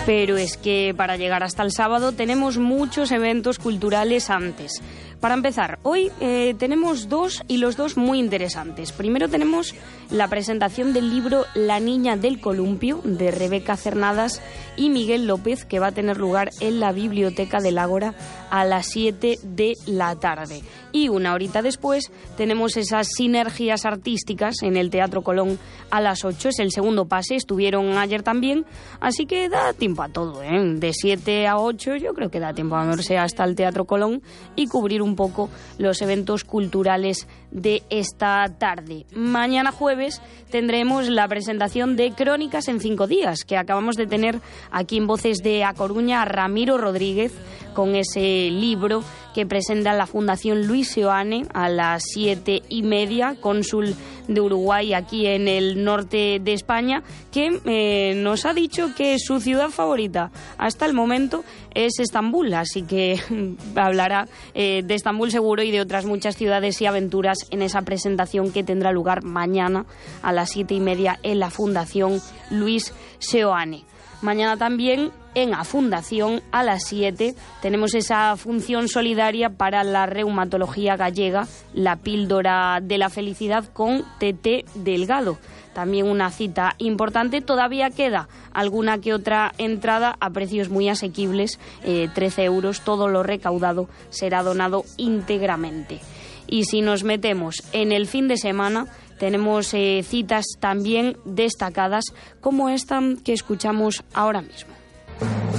Pero es que para llegar hasta el sábado tenemos muchos eventos culturales antes. Para empezar, hoy tenemos dos y los dos muy interesantes. Primero tenemos la presentación del libro La niña del columpio de Rebeca Cernadas y Miguel López, que va a tener lugar en la Biblioteca del Ágora a las 7 de la tarde. Y una horita después tenemos esas sinergias artísticas en el Teatro Colón a las 8. Es el segundo pase, estuvieron ayer también, así que da tiempo a todo, ¿eh? De 7 a 8 yo creo que da tiempo a moverse hasta el Teatro Colón y cubrir un poco los eventos culturales de esta tarde. Mañana jueves tendremos la presentación de Crónicas en 5 días, que acabamos de tener aquí en Voces de A Coruña a Ramiro Rodríguez con ese libro que presenta la Fundación Luis Seoane a las 7:30, cónsul de Uruguay aquí en el norte de España, que nos ha dicho que su ciudad favorita hasta el momento es Estambul, así que hablará de Estambul seguro y de otras muchas ciudades y aventuras en esa presentación que tendrá lugar mañana a las 7:30 en la Fundación Luis Seoane. Mañana también en la Fundación a las 7 tenemos esa función solidaria para la reumatología gallega, la píldora de la felicidad con Tete Delgado. También una cita importante, todavía queda alguna que otra entrada a precios muy asequibles, 13 euros, todo lo recaudado será donado íntegramente. Y si nos metemos en el fin de semana, tenemos citas también destacadas como esta que escuchamos ahora mismo.